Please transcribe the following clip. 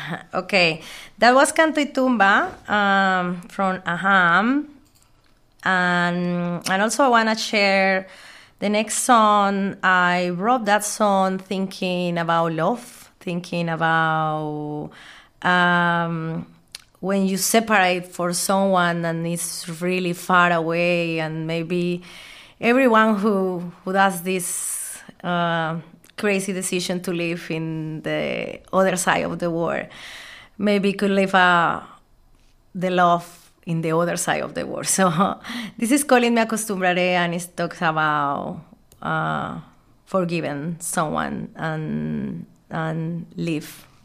Okay, that was Canto y Tumba from Aham. And also I want to share the next song. I wrote that song thinking about love, thinking about when you separate for someone and it's really far away, and maybe everyone who does this crazy decision to live in the other side of the world maybe could live the love in the other side of the world. So this is Calling Me Acostumbraré, and it talks about forgiving someone and live